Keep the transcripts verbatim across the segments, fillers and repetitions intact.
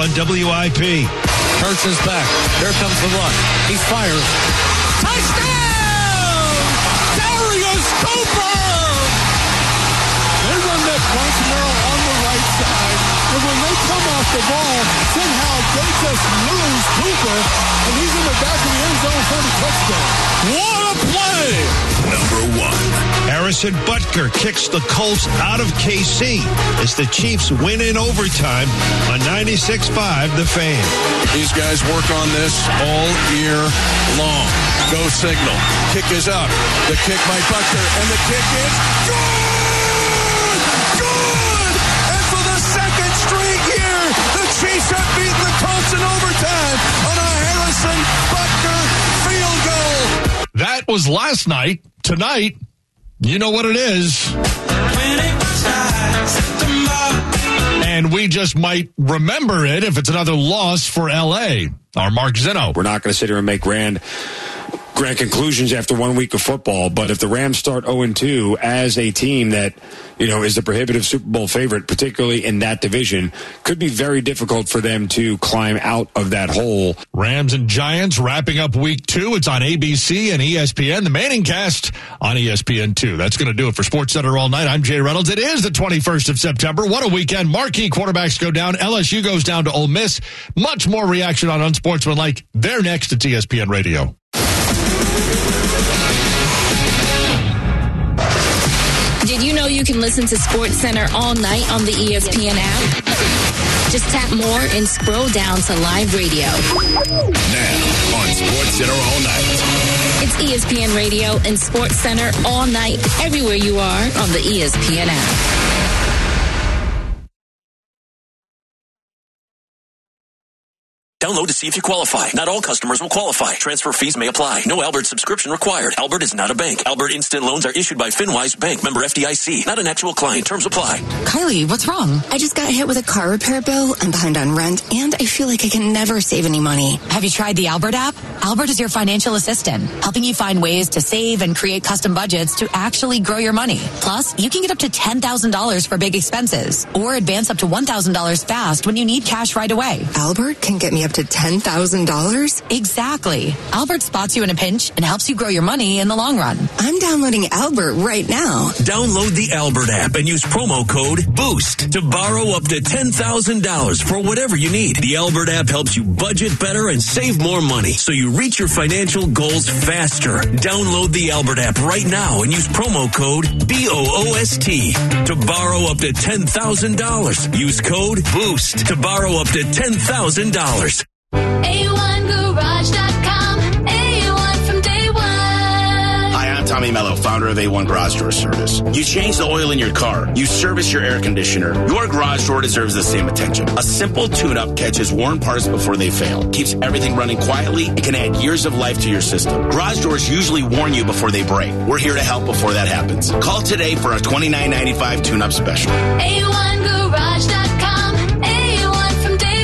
on W I P. Hurts is back. Here comes the run. He fires. Touchdown! Darius Cooper! They run that once more on the right side, and when they come off the ball, somehow they just lose Cooper, and he's in the back of the end zone for the touchdown. What a play! Number one. Harrison Butker kicks the Colts out of K C as the Chiefs win in overtime on ninety-six point five The Fan. These guys work on this all year long. Go signal. Kick is up. The kick by Butker, and the kick is good! Good! And for the second straight year, the Chiefs have beaten the Colts in overtime on a Harrison Butker field goal. That was last night. Tonight, you know what it is. And we just might remember it if it's another loss for L A. Our Mark Zinno. We're not going to sit here and make grand grand conclusions after one week of football, but if the Rams start oh and two as a team that, you know, is the prohibitive Super Bowl favorite, particularly in that division, could be very difficult for them to climb out of that hole. Rams and Giants wrapping up week two. It's on A B C and E S P N. The Manning Cast on E S P N two. That's going to do it for SportsCenter all night. I'm Jay Reynolds. It is the twenty-first of September. What a weekend. Marquee quarterbacks go down. L S U goes down to Ole Miss. Much more reaction on Unsportsmanlike. They're next at E S P N Radio. Did you know you can listen to SportsCenter all night on the E S P N app? Just tap more and scroll down to live radio. Now on SportsCenter all night. It's E S P N Radio and SportsCenter all night, everywhere you are on the E S P N app. Download to see if you qualify. Not all customers will qualify. Transfer fees may apply. No Albert subscription required. Albert is not a bank. Albert Instant Loans are issued by FinWise Bank, member F D I C. Not an actual client. Terms apply. Kylie, what's wrong? I just got hit with a car repair bill. I'm behind on rent, and I feel like I can never save any money. Have you tried the Albert app? Albert is your financial assistant, helping you find ways to save and create custom budgets to actually grow your money. Plus, you can get up to ten thousand dollars for big expenses, or advance up to one thousand dollars fast when you need cash right away. Albert can get me up to ten thousand dollars? Exactly. Albert spots you in a pinch and helps you grow your money in the long run. I'm downloading Albert right now. Download the Albert app and use promo code BOOST to borrow up to ten thousand dollars for whatever you need. The Albert app helps you budget better and save more money so you reach your financial goals faster. Download the Albert app right now and use promo code B O O S T to borrow up to ten thousand dollars. Use code BOOST to borrow up to ten thousand dollars. A one garage dot com. A one from day one. Hi, I'm Tommy Mello, founder of A one Garage Door Service. You change the oil in your car. You service your air conditioner. Your garage door deserves the same attention. A simple tune-up catches worn parts before they fail, keeps everything running quietly, and can add years of life to your system. Garage doors usually warn you before they break. We're here to help before that happens. Call today for a twenty-nine ninety-five tune-up special. A one garage dot com. A one from day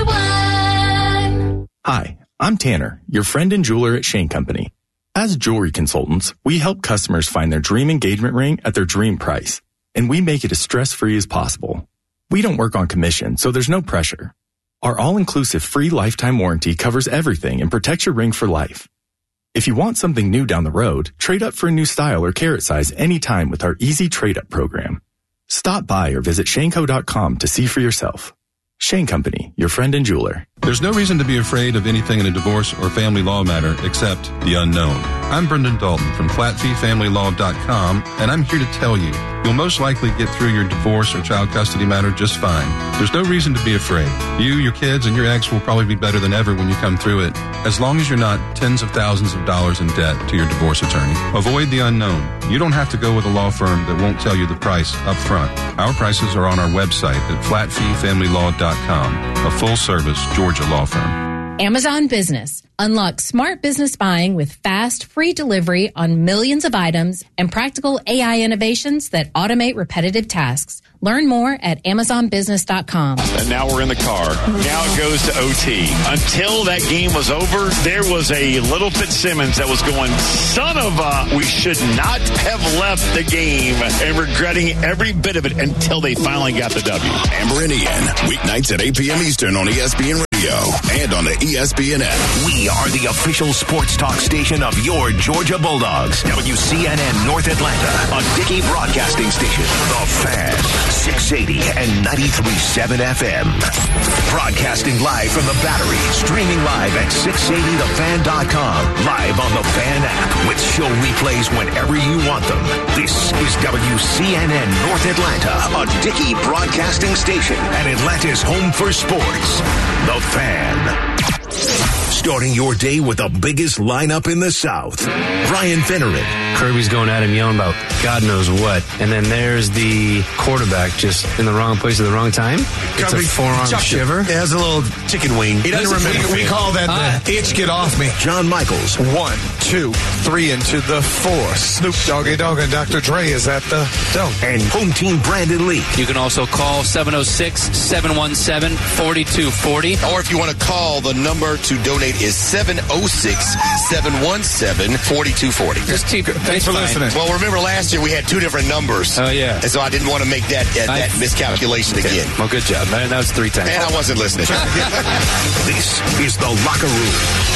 one. Hi, I'm Tanner, your friend and jeweler at Shane Company. As jewelry consultants, we help customers find their dream engagement ring at their dream price, and we make it as stress-free as possible. We don't work on commission, so there's no pressure. Our all-inclusive free lifetime warranty covers everything and protects your ring for life. If you want something new down the road, trade up for a new style or carat size anytime with our easy trade-up program. Stop by or visit shane co dot com to see for yourself. Shane Company, your friend and jeweler. There's no reason to be afraid of anything in a divorce or family law matter except the unknown. I'm Brendan Dalton from flat fee family law dot com, and I'm here to tell you, you'll most likely get through your divorce or child custody matter just fine. There's no reason to be afraid. You, your kids, and your ex will probably be better than ever when you come through it, as long as you're not tens of thousands of dollars in debt to your divorce attorney. Avoid the unknown. You don't have to go with a law firm that won't tell you the price up front. Our prices are on our website at flat fee family law dot com, a full-service Georgia law firm. Amazon Business. Unlock smart business buying with fast, free delivery on millions of items and practical A I innovations that automate repetitive tasks. Learn more at amazon business dot com. And now we're in the car. Now it goes to O T. Until that game was over, there was a little Fitzsimmons that was going, son of a, we should not have left the game, and regretting every bit of it until they finally got the W. Amber and Ian, weeknights at eight p.m. Eastern on E S P N Radio. radio and on the E S P N app. We are the official sports talk station of your Georgia Bulldogs. W C N N North Atlanta, a Dickey broadcasting station. The Fan, six eighty and ninety-three point seven F M. Broadcasting live from the Battery. Streaming live at six eighty the fan dot com. Live on the Fan app with show replays whenever you want them. This is W C N N North Atlanta, a Dickey broadcasting station and Atlanta's home for sports. The Fan. Starting your day with the biggest lineup in the South. Brian Finneran. Kirby's going at him yelling about God knows what. And then there's the quarterback just in the wrong place at the wrong time. It's a forearm shiver. It has a little chicken wing. He doesn't remember. We, we call that the uh, itch get off me. John Michaels. One, two, three into the four. Snoop Doggy Dogg and Doctor Dre is at the dome. And home team Brandon Lee. You can also call seven oh six, seven one seven, four two four oh. Or if you want to call, the number to donate is seven oh six, seven one seven, four two four oh. Just keep it. Thanks for fine. listening. Well, remember last year we had two different numbers. Oh, yeah. And so I didn't want to make that that, that miscalculation okay. again. Well, good job. That, that was three times. And I wasn't listening. This is the Locker Room.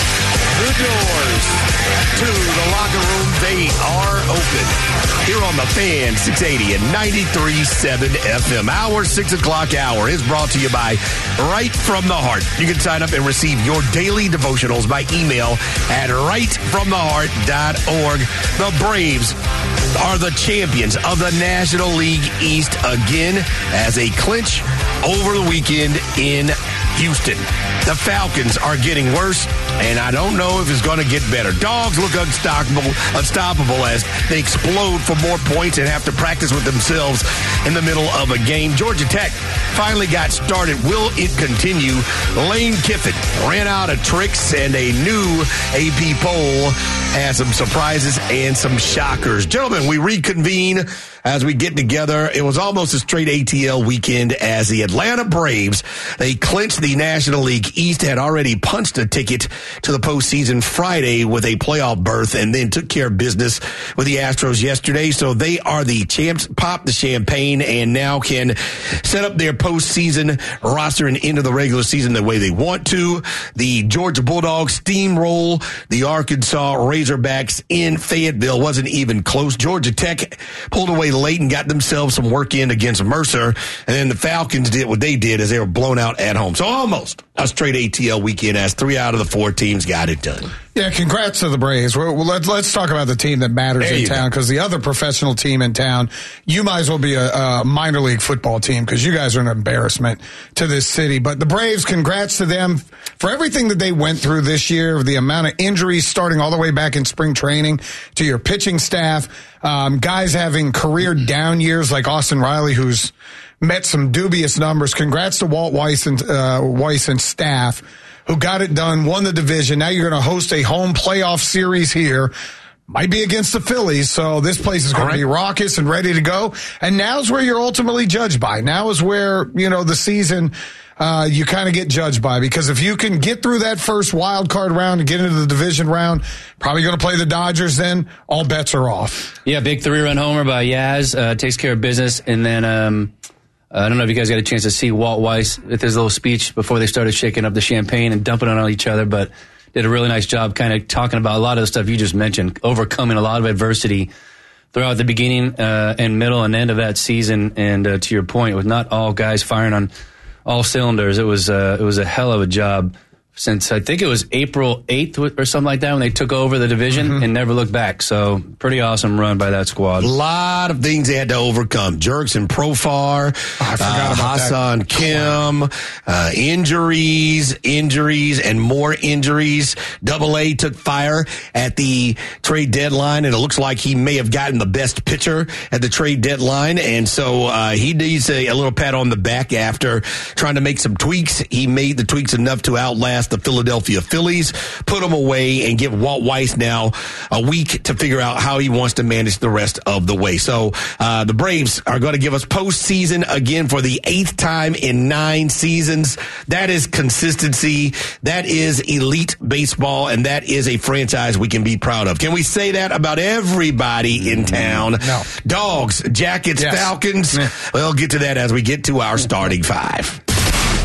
The doors to the locker room, they are open. Here on the Fan, six eighty and ninety-three point seven F M. Our six o'clock hour is brought to you by Right From the Heart. You can sign up and receive your daily devotionals by email at right from the heart dot org. The Braves are the champions of the National League East again as they clinch over the weekend in Houston. The Falcons are getting worse, and I don't know if it's going to get better. Dogs look unstoppable, unstoppable as they explode for more points and have to practice with themselves in the middle of a game. Georgia Tech finally got started. Will it continue? Lane Kiffin ran out of tricks, and a new A P poll has some surprises and some shockers. Gentlemen, we reconvene as we get together. It was almost a straight A T L weekend as the Atlanta Braves, they clinched the National League East, had already punched a ticket to the postseason Friday with a playoff berth, and then took care of business with the Astros yesterday. So they are the champs, popped the champagne, and now can set up their postseason roster and into the regular season the way they want to. The Georgia Bulldogs steamroll the Arkansas Razorbacks in Fayetteville. Wasn't even close. Georgia Tech pulled away late and got themselves some work in against Mercer, and then the Falcons did what they did as they were blown out at home. So almost a straight A T L weekend as three out of the four teams got it done. Yeah, congrats to the Braves. Well, let's, let's talk about the team that matters there in town, because the other professional team in town, you might as well be a, a minor league football team, because you guys are an embarrassment to this city. But the Braves, congrats to them for everything that they went through this year, the amount of injuries starting all the way back in spring training, to your pitching staff, um, guys having career down years like Austin Riley, who's met some dubious numbers. Congrats to Walt Weiss and, uh, Weiss and staff, who got it done, won the division. Now you're going to host a home playoff series here. Might be against the Phillies, so this place is going right. to be raucous and ready to go. And now's where you're ultimately judged by. Now is where, you know, the season uh, you kind of get judged by. Because if you can get through that first wild card round and get into the division round, probably going to play the Dodgers then, all bets are off. Yeah, big three-run homer by Yaz. Uh, takes care of business. And then... Um I don't know if you guys got a chance to see Walt Weiss with his little speech before they started shaking up the champagne and dumping it on each other, but did a really nice job kind of talking about a lot of the stuff you just mentioned, overcoming a lot of adversity throughout the beginning uh, and middle and end of that season. And uh, to your point, with not all guys firing on all cylinders, it was uh, it was a hell of a job since I think it was April eighth or something like that when they took over the division mm-hmm. and never looked back. So pretty awesome run by that squad. A lot of things they had to overcome. Jurickson Profar, oh, I forgot uh, about Hassan that. Kim, uh, injuries, injuries, and more injuries. Double A took fire at the trade deadline, and it looks like he may have gotten the best pitcher at the trade deadline. And so uh, he needs a, a little pat on the back after trying to make some tweaks. He made the tweaks enough to outlast the Philadelphia Phillies, put them away, and give Walt Weiss now a week to figure out how he wants to manage the rest of the way. So uh, the Braves are going to give us postseason again for the eighth time in nine seasons. That is consistency. That is elite baseball, and that is a franchise we can be proud of. Can we say that about everybody in town? No. Dogs, Jackets, yes. Falcons. Yeah. We'll get to that as we get to our starting five.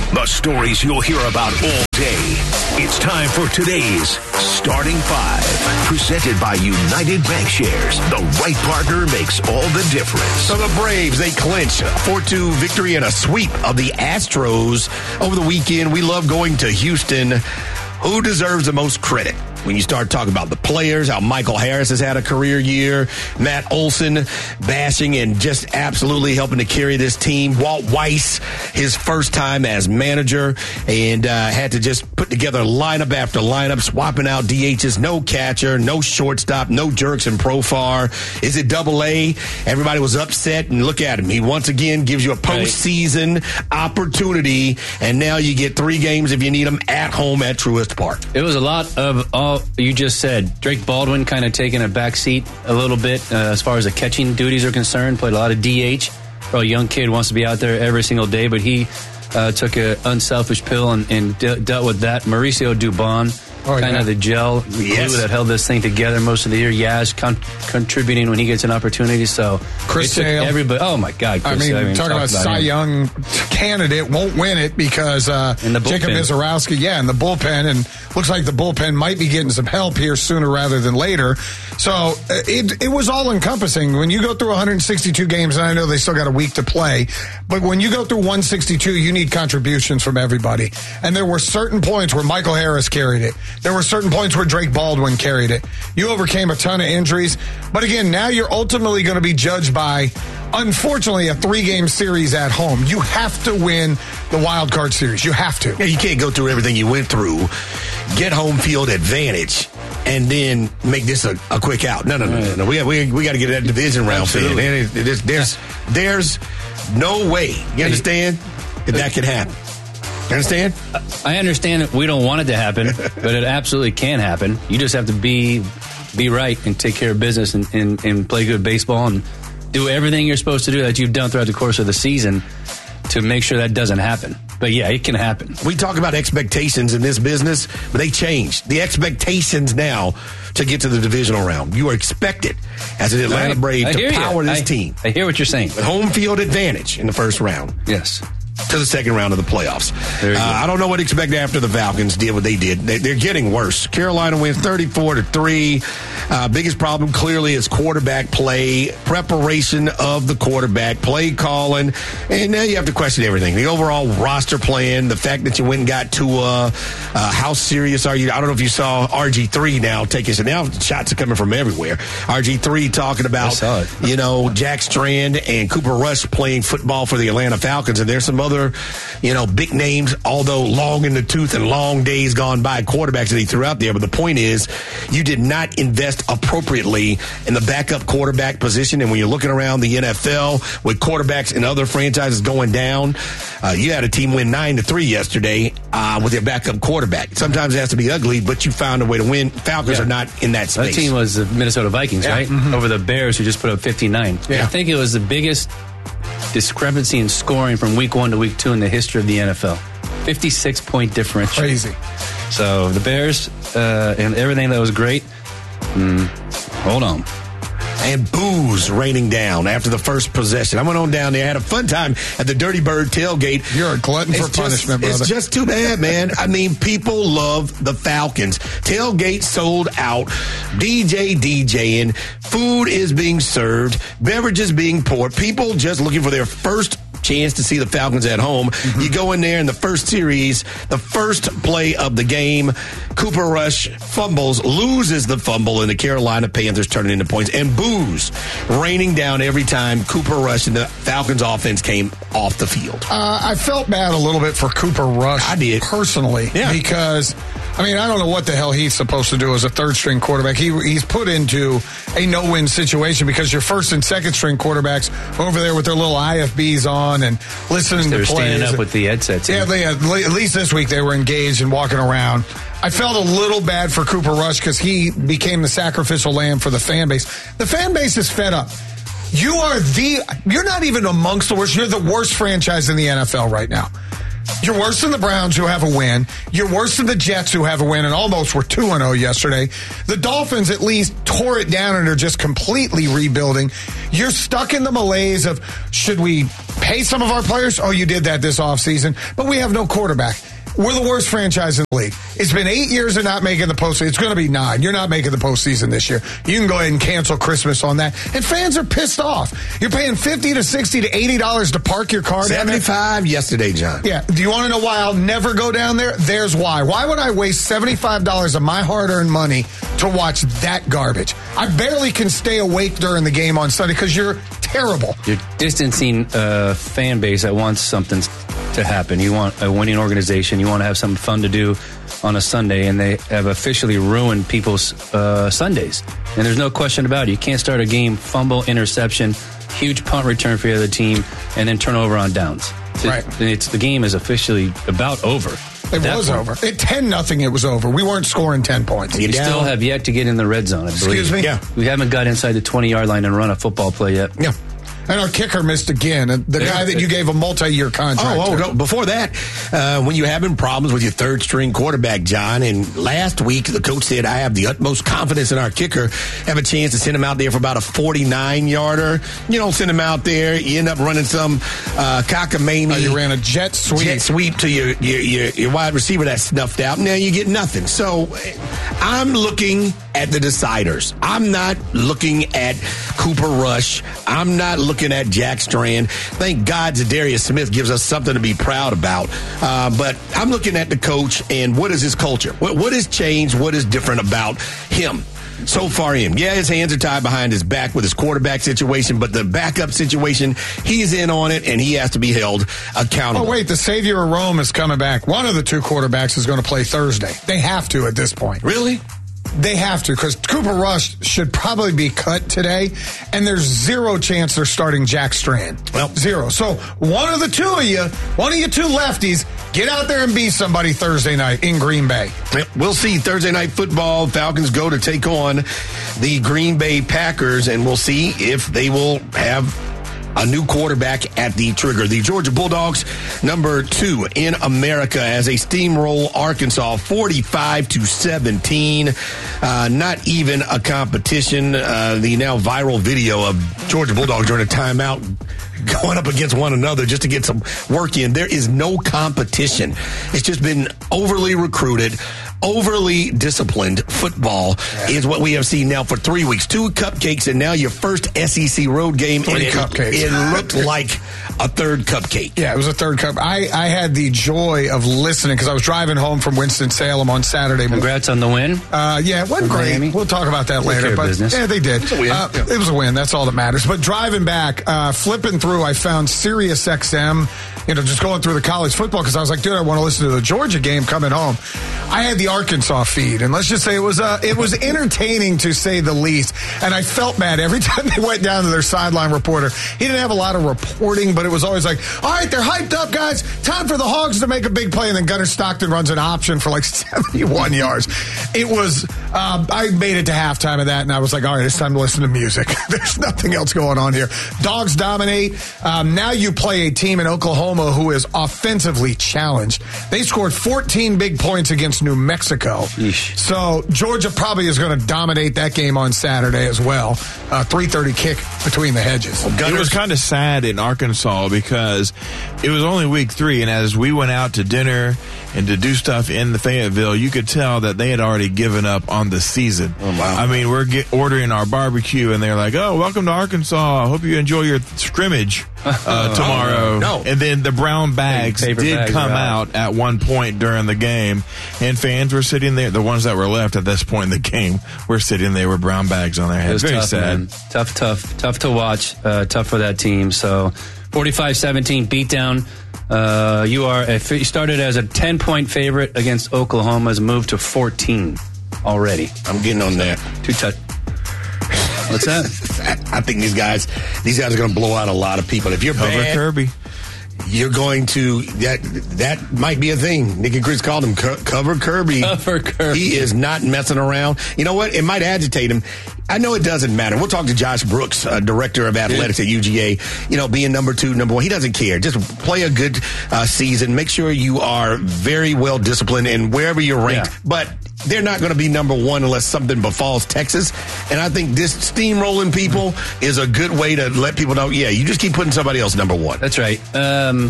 The stories you'll hear about all day. It's time for today's Starting Five. Presented by United Bankshares. The right partner makes all the difference. So the Braves, they clinch a four two victory and a sweep of the Astros over the weekend. We love going to Houston. Who deserves the most credit? When you start talking about the players, how Michael Harris has had a career year, Matt Olson bashing and just absolutely helping to carry this team. Walt Weiss, his first time as manager, and uh, had to just put together lineup after lineup, swapping out D Hs, no catcher, no shortstop, no jerks in Profar. Is it double A? Everybody was upset, and look at him. He once again gives you a postseason opportunity, and now you get three games if you need them at home at Truist Park. It was a lot of all you just said. Drake Baldwin kind of taking a back seat a little bit uh, as far as the catching duties are concerned. Played a lot of D H. Probably a young kid wants to be out there every single day, but he uh, took an unselfish pill and, and de- dealt with that. Mauricio Dubon, oh, kind yeah. of the gel glue Yes. that held this thing together most of the year. Yaz con- contributing when he gets an opportunity. So Chris it took Sale. everybody. Oh my God! Chris I mean, Sale, talking talk about, Cy him. Young candidate, won't win it because uh, In the Jacob bullpen. Mizorowski, yeah, in the bullpen, and looks like the bullpen might be getting some help here sooner rather than later. So uh, it it was all encompassing. When you go through one hundred sixty-two games, and I know they still got a week to play, but when you go through one sixty-two, you need contributions from everybody. And there were certain points where Michael Harris carried it. There were certain points where Drake Baldwin carried it. You overcame a ton of injuries. But again, now you're ultimately going to be judged by, unfortunately, a three-game series at home. You have to win the wild card series. You have to. Yeah, you can't go through everything you went through, get home field advantage, and then make this a, a quick out. No, no, no, no, no. We got, we, we got to get that division round filled. There's, there's, there's no way, you understand, that that could happen. You understand? I understand that we don't want it to happen, but it absolutely can happen. You just have to be be right and take care of business and, and, and play good baseball and do everything you're supposed to do that you've done throughout the course of the season to make sure that doesn't happen. But yeah, it can happen. We talk about expectations in this business, but they change. The expectations now to get to the divisional round. You are expected as an Atlanta I- Brave I to hear you. power this I- team. I hear what you're saying. With home field advantage in the first round. Yes. To the second round of the playoffs. There you Uh, go. I don't know what to expect after the Falcons did what they did. They, they're getting worse. Carolina wins thirty-four to three. Uh, biggest problem clearly is quarterback play, preparation of the quarterback, play calling, and now you have to question everything. The overall roster plan, the fact that you went and got Tua, uh, how serious are you? I don't know if you saw R G three now take his, now shots are coming from everywhere. R G three talking about, saw it. you know, Jack Strand and Cooper Rush playing football for the Atlanta Falcons, and there's some other, you know, big names, although long in the tooth and long days gone by, quarterbacks that he threw out there. But the point is, you did not invest appropriately in the backup quarterback position. And when you're looking around the N F L with quarterbacks in other franchises going down, uh, you had a team win nine to three yesterday uh, with their backup quarterback. Sometimes it has to be ugly, but you found a way to win. Falcons Yeah. are not in that space. That team was the Minnesota Vikings, Yeah. right? Mhm. Over the Bears, who just put up fifty-nine. Yeah. I think it was the biggest discrepancy in scoring from week one to week two in the history of the N F L. fifty-six point differential. Crazy. So the Bears uh, and everything that was great. Mm, hold on. And booze raining down after the first possession. I went on down there, had a fun time at the Dirty Bird tailgate. You're a glutton for It's just- punishment, brother. It's just too bad, man. I mean, people love the Falcons. Tailgate sold out. D J DJing. Food is being served. Beverages being poured. People just looking for their first chance to see the Falcons at home. Mm-hmm. You go in there in the first series, the first play of the game, Cooper Rush fumbles, loses the fumble, and the Carolina Panthers turn it into points. And booze raining down every time Cooper Rush and the Falcons offense came off the field. Uh, I felt bad a little bit for Cooper Rush. I did. Personally. Yeah. Because, I mean, I don't know what the hell he's supposed to do as a third string quarterback. He He's put into a no-win situation because your first and second string quarterbacks are over there with their little I F Bs on and listening They to were plays. standing up with the headsets. Yeah, they, at least this week they were engaged and walking around. I felt a little bad for Cooper Rush because he became the sacrificial lamb for the fan base. The fan base is fed up. You are the, you're not even amongst the worst. You're the worst franchise in the N F L right now. You're worse than the Browns, who have a win. You're worse than the Jets, who have a win and almost were two and oh yesterday. The Dolphins at least tore it down and are just completely rebuilding. You're stuck in the malaise of, should we pay some of our players? Oh, you did that this offseason, but we have no quarterback. We're the worst franchise in the league. It's been eight years of not making the postseason. It's going to be nine. You're not making the postseason this year. You can go ahead and cancel Christmas on that. And fans are pissed off. You're paying fifty to sixty to eighty dollars to park your car down there. seventy-five yesterday, John. Yeah. Do you want to know why I'll never go down there? There's why. Why would I waste seventy-five dollars of my hard-earned money to watch that garbage? I barely can stay awake during the game on Sunday because you're terrible. You're distancing a fan base that wants something to happen. You want a winning organization. You want to have something fun to do on a Sunday, and they have officially ruined people's uh, Sundays. And there's no question about it. You can't start a game, fumble, interception, huge punt return for the other team, and then turn over on downs. It's, right. It's, the game is officially about over. It was point. over. At ten nothing, it was over. We weren't scoring ten points. You still have yet to get in the red zone, I believe. Excuse me? Yeah. We haven't got inside the twenty-yard line and run a football play yet. Yeah. And our kicker missed again. The guy that you gave a multi-year contract Oh, oh to. no. Before that, uh, when you're having problems with your third-string quarterback, John, and last week the coach said, I have the utmost confidence in our kicker, have a chance to send him out there for about a forty-nine-yarder. You don't send him out there. You end up running some uh, cockamamie. Oh, you ran a jet sweep. Jet sweep to your, your, your, your wide receiver that's snuffed out. Now you get nothing. So I'm looking at the deciders. I'm not looking at Cooper Rush. I'm not looking at Jack Strand. Thank God Zadarius Smith gives us something to be proud about. Uh, but I'm looking at the coach and what is his culture? What, what has changed? What is different about him? So far in. Yeah, his hands are tied behind his back with his quarterback situation, but the backup situation, he's in on it, and he has to be held accountable. Oh, wait, the savior of Rome is coming back. One of the two quarterbacks is going to play Thursday. They have to at this point. Really? They have to, because Cooper Rush should probably be cut today, and there's zero chance they're starting Jack Strand. Well, zero. So one of the two of you, one of you two lefties, get out there and be somebody Thursday night in Green Bay. We'll see Thursday night football. Falcons go to take on the Green Bay Packers, and we'll see if they will have a new quarterback at the trigger. The Georgia Bulldogs, number two in America, as they steamroll Arkansas forty-five to seventeen. Uh, not even a competition. Uh, the now viral video of Georgia Bulldogs during a timeout going up against one another just to get some work in. There is no competition. It's just been overly recruited, overly disciplined football yeah. is what we have seen now for three weeks. Two cupcakes, and now your first S E C road game. Three and it, cupcakes. It looked like a third cupcake. Yeah, it was a third cup. I, I had the joy of listening because I was driving home from Winston-Salem on Saturday. Congrats on the win. Uh, yeah, it wasn't great. Miami. We'll talk about that Take later. But business. yeah, they did. It was a win. Uh, yeah. It was a win. That's all that matters. But driving back, uh, flipping through, I found Sirius X M, you know, just going through the college football because I was like, dude, I want to listen to the Georgia game coming home. I had the Arkansas feed, and let's just say it was uh, it was entertaining to say the least. And I felt bad every time they went down to their sideline reporter. He didn't have a lot of reporting, but it was always like, all right, they're hyped up, guys. Time for the Hogs to make a big play. And then Gunnar Stockton runs an option for like seventy-one yards. It was, um, I made it to halftime of that, and I was like, all right, it's time to listen to music. There's nothing else going on here. Dogs dominate. Um, now you play a team in Oklahoma who is offensively challenged. They scored fourteen big points against New Mexico. Yeesh. So Georgia probably is going to dominate that game on Saturday as well. Uh, three thirty kick between the hedges. Well, it was kind of sad in Arkansas because it was only week three, and as we went out to dinner and to do stuff in the Fayetteville, you could tell that they had already given up on the season. Oh, wow. I mean, we're get, ordering our barbecue, and they're like, oh, welcome to Arkansas. I hope you enjoy your scrimmage uh, tomorrow. Oh, no. And then the brown bags Paper did bags come out. out at one point during the game, and fans were sitting there. The ones that were left at this point in the game were sitting there with brown bags on their It heads. was Very tough, sad. man. Tough, tough, tough to watch. Uh, tough for that team. So forty-five seventeen beatdown. Uh, you are a, you started as a ten-point favorite against Oklahoma, has moved to fourteen already. I'm getting on that. Two touch. What's that? I think these guys, these guys are going to blow out a lot of people. If you're Cover bad, Kirby. you're going to that. That might be a thing. Nick and Chris called him co- cover Kirby. Cover Kirby. He is not messing around. You know what? It might agitate him. I know it doesn't matter. We'll talk to Josh Brooks, uh, director of athletics at U G A. You know, being number two, number one, he doesn't care. Just play a good uh, season. Make sure you are very well disciplined and wherever you're ranked. Yeah. But they're not going to be number one unless something befalls Texas. And I think this steamrolling people is a good way to let people know, yeah, you just keep putting somebody else number one. That's right. Um,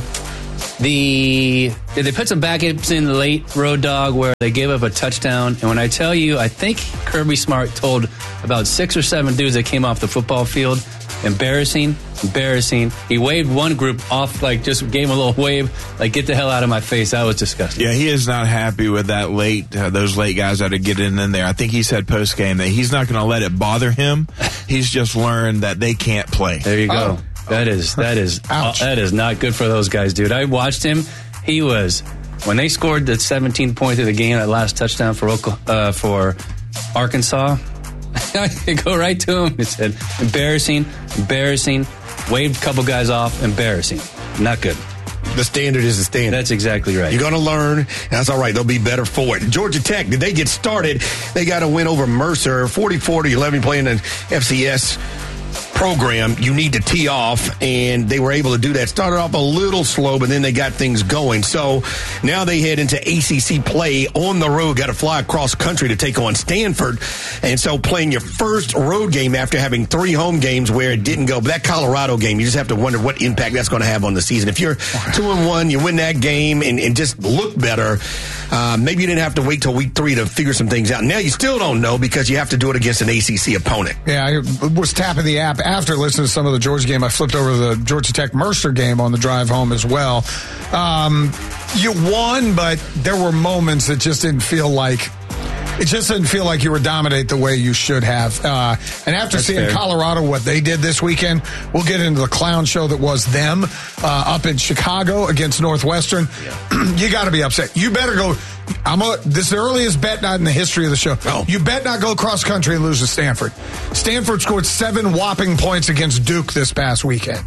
the they put some backups in late, Road Dog, where they gave up a touchdown. And when I tell you, I think Kirby Smart told about six or seven dudes that came off the football field, embarrassing, embarrassing. He waved one group off, like just gave him a little wave, like get the hell out of my face. That was disgusting. Yeah, he is not happy with that late, uh, those late guys that are getting in there. I think he said post game that he's not going to let it bother him. He's just learned that they can't play. There you go. Oh. That is that is uh, that is not good for those guys, dude. I watched him. He was when they scored the seventeenth point of the game, that last touchdown for uh, for Arkansas. I go right to him. He said, "Embarrassing, embarrassing." Waved a couple guys off. Embarrassing. Not good. The standard is the standard. That's exactly right. You're going to learn. That's all right. They'll be better for it. Georgia Tech, did they get started? They got a win over Mercer, forty-four to eleven, playing an F C S program. You need to tee off, and they were able to do that. Started off a little slow, but then they got things going. So now they head into A C C play on the road. Got to fly across country to take on Stanford, and so playing your first road game after having three home games where it didn't go. But that Colorado game, you just have to wonder what impact that's going to have on the season. If you're two and one, you win that game and, and just look better. Uh, maybe you didn't have to wait till week three to figure some things out. Now you still don't know because you have to do it against an A C C opponent. Yeah, I was tapping the app after listening to some of the Georgia game. I flipped over the Georgia Tech Mercer game on the drive home as well. Um, you won, but there were moments that just didn't feel like it just didn't feel like you were dominate the way you should have. Uh, and after That's seeing fair. Colorado, what they did this weekend, we'll get into the clown show that was them uh, up in Chicago against Northwestern. Yeah. You got to be upset. You better go. I'm a, this is the earliest bet not in the history of the show. Oh. You bet not go cross country and lose to Stanford. Stanford scored seven whopping points against Duke this past weekend.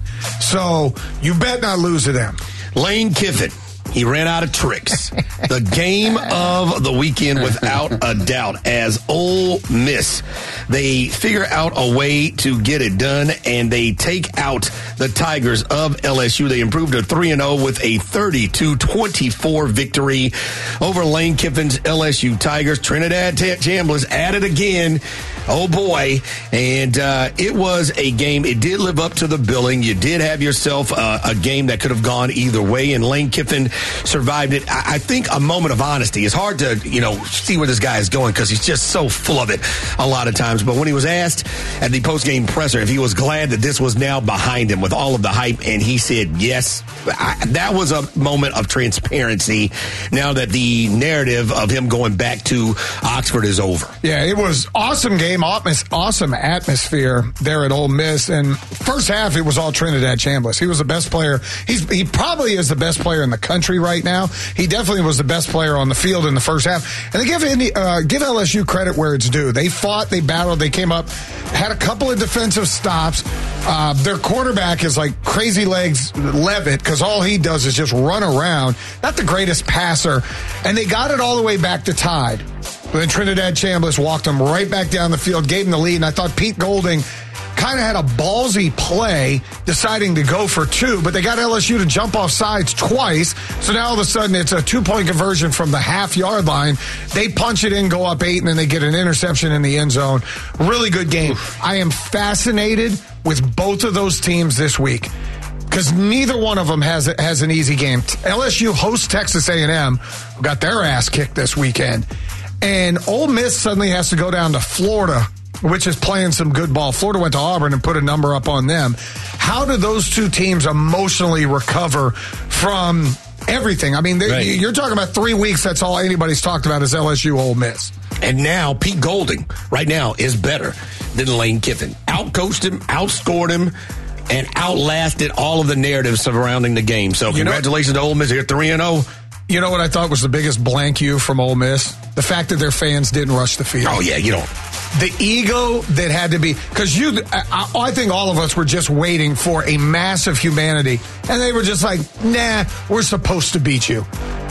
So you bet not lose to them. Lane Kiffin. He ran out of tricks. The game of the weekend, without a doubt, as Ole Miss. They figure out a way to get it done, and they take out the Tigers of L S U. They improved to three and oh with a thirty-two twenty-four victory over Lane Kiffin's L S U Tigers. Trinidad Chambliss at it again. Oh, boy. And uh, it was a game. It did live up to the billing. You did have yourself uh, a game that could have gone either way, and Lane Kiffin survived it. I, I think a moment of honesty. It's hard to, you know, see where this guy is going because he's just so full of it a lot of times. But when he was asked at the post-game presser if he was glad that this was now behind him with all of the hype, and he said yes, I, that was a moment of transparency now that the narrative of him going back to Oxford is over. Yeah, it was awesome game. Awesome atmosphere there at Ole Miss. And first half, it was all Trinidad Chambliss. He was the best player. He's, he probably is the best player in the country right now. He definitely was the best player on the field in the first half. And they give Indy, uh, give L S U credit where it's due. They fought, they battled, they came up, had a couple of defensive stops. Uh, their quarterback is like Crazy Legs Levitt because all he does is just run around. Not the greatest passer. And they got it all the way back to tied. But then Trinidad Chambliss walked them right back down the field, gave them the lead, and I thought Pete Golding kind of had a ballsy play deciding to go for two, but they got L S U to jump off sides twice, so now all of a sudden it's a two-point conversion from the half-yard line. They punch it in, go up eight, and then they get an interception in the end zone. Really good game. Oof. I am fascinated with both of those teams this week because neither one of them has has an easy game. L S U hosts Texas A and M, who got their ass kicked this weekend. And Ole Miss suddenly has to go down to Florida, which is playing some good ball. Florida went to Auburn and put a number up on them. How do those two teams emotionally recover from everything? I mean, they, right. You're talking about three weeks. That's all anybody's talked about is L S U Ole Miss. And now Pete Golding right now is better than Lane Kiffin. Outcoached him, outscored him, and outlasted all of the narratives surrounding the game. So congratulations you know, to Ole Miss. They're three and oh. You know what I thought was the biggest blank you from Ole Miss? The fact that their fans didn't rush the field. Oh, yeah, you don't. The ego that had to be, because you, I, I think all of us were just waiting for a massive humanity, and they were just like, nah, we're supposed to beat you.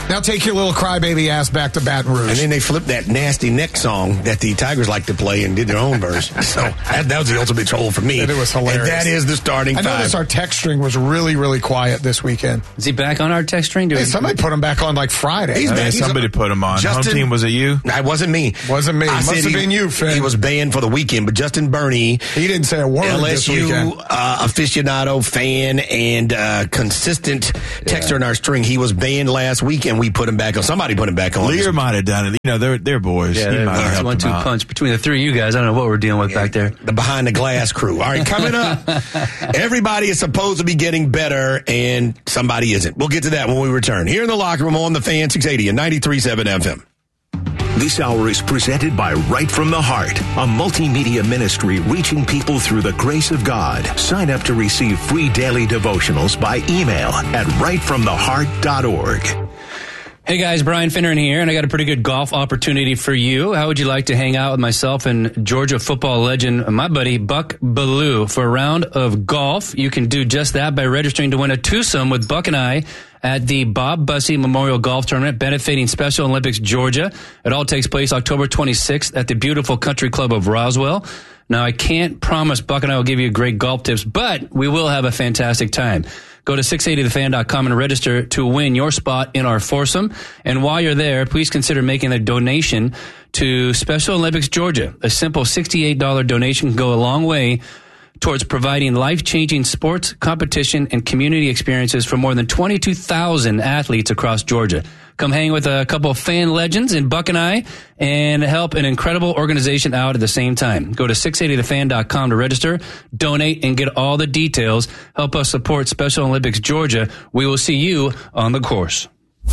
Now take your little crybaby ass back to Baton Rouge. And then they flipped that nasty neck song that the Tigers like to play and did their own version. So that, that was the ultimate troll for me. And it was hilarious. And that is the starting I five. noticed our text string was really, really quiet this weekend. Is he back on our text string? Hey, somebody put him back on like Friday. He's I mean, back. He's somebody a- put him on. Justin- Home team, was it you? It wasn't me. Wasn't me. I Must said have he- been you, Finn. He was banned for the weekend, but Justin Burney, He didn't say a word L this S U weekend. uh, aficionado, fan, and uh, consistent texter in our string. He was banned last week, and we put him back on. Somebody put him back on. Lear might have done it. You know, they're, they're boys. Yeah, he might have it's helped one him two out. punch between the three of you guys. I don't know what we're dealing with back there. The behind the glass crew. All right, coming up, everybody is supposed to be getting better, and somebody isn't. We'll get to that when we return. Here in the locker room on the Fan six eighty and ninety-three point seven F M. This hour is presented by Right From the Heart, a multimedia ministry reaching people through the grace of God. Sign up to receive free daily devotionals by email at right from the heart dot org. Hey guys, Brian Finneran here, and I got a pretty good golf opportunity for you. How would you like to hang out with myself and Georgia football legend, my buddy Buck Bellew, for a round of golf? You can do just that by registering to win a twosome with Buck and I at the Bob Bussey Memorial Golf Tournament benefiting Special Olympics Georgia. It all takes place October twenty-sixth at the beautiful Country Club of Roswell. Now, I can't promise Buck and I will give you great golf tips, but we will have a fantastic time. Go to six eighty the fan dot com and register to win your spot in our foursome. And while you're there, please consider making a donation to Special Olympics Georgia. A simple sixty-eight dollars donation can go a long way towards providing life-changing sports, competition, and community experiences for more than twenty-two thousand athletes across Georgia. Come hang with a couple of fan legends in Buck and I and help an incredible organization out at the same time. Go to six eighty the fan dot com to register, donate, and get all the details. Help us support Special Olympics Georgia. We will see you on the course.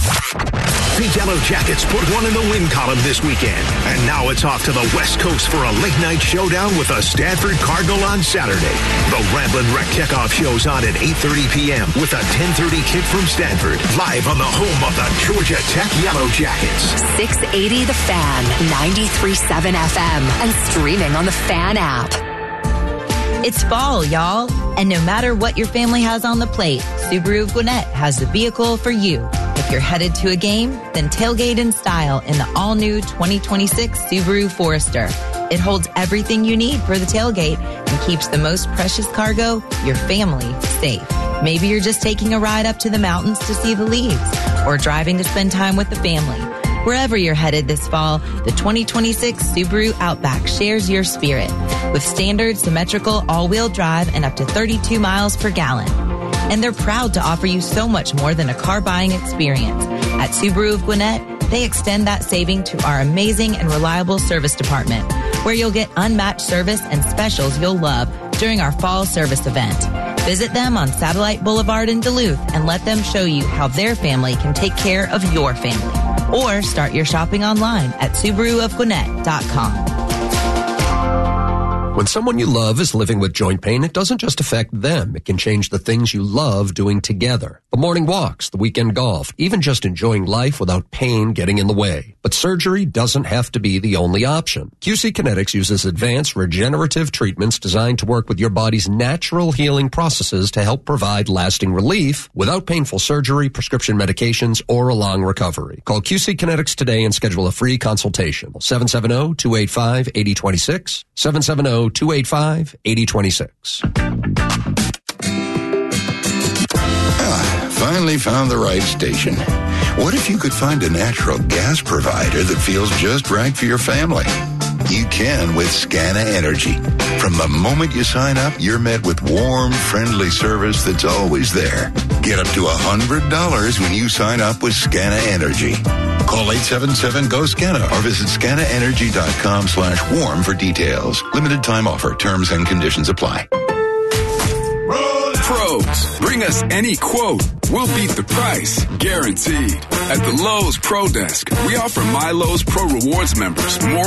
The Yellow Jackets put one in the win column this weekend, and now it's off to the West Coast for a late-night showdown with the Stanford Cardinal on Saturday. The Ramblin' Wreck Kickoff show's on at eight thirty p.m. with a ten thirty kick from Stanford, live on the home of the Georgia Tech Yellow Jackets. six eighty The Fan, ninety-three point seven F M, and streaming on the Fan app. It's fall, y'all. And no matter what your family has on the plate, Subaru of Gwinnett has the vehicle for you. If you're headed to a game, then tailgate in style in the all-new twenty twenty-six Subaru Forester. It holds everything you need for the tailgate and keeps the most precious cargo, your family, safe. Maybe you're just taking a ride up to the mountains to see the leaves, or driving to spend time with the family. Wherever you're headed this fall, the twenty twenty-six Subaru Outback shares your spirit with standard symmetrical all-wheel drive and up to thirty-two miles per gallon. And they're proud to offer you so much more than a car buying experience. At Subaru of Gwinnett, they extend that saving to our amazing and reliable service department, where you'll get unmatched service and specials you'll love during our fall service event. Visit them on Satellite Boulevard in Duluth and let them show you how their family can take care of your family. Or start your shopping online at Subaru of Gwinnett dot com. When someone you love is living with joint pain, it doesn't just affect them. It can change the things you love doing together. The morning walks, the weekend golf, even just enjoying life without pain getting in the way. But surgery doesn't have to be the only option. Q C Kinetics uses advanced regenerative treatments designed to work with your body's natural healing processes to help provide lasting relief without painful surgery, prescription medications, or a long recovery. Call Q C Kinetics today and schedule a free consultation. seven seven zero, two eight five, eight zero two six, seven seven zero, two eight five, eight zero two six. Ah, finally found the right station. What if you could find a natural gas provider that feels just right for your family? You can with Scana Energy. From the moment you sign up, you're met with warm, friendly service that's always there. Get up to one hundred dollars when you sign up with Scana Energy. Call eight seven seven, G O, SCANA or visit scanaenergy.com slash warm for details. Limited time offer. Terms and conditions apply. Pros, bring us any quote. We'll beat the price, guaranteed. At the Lowe's Pro Desk, we offer My Lowe's Pro Rewards members more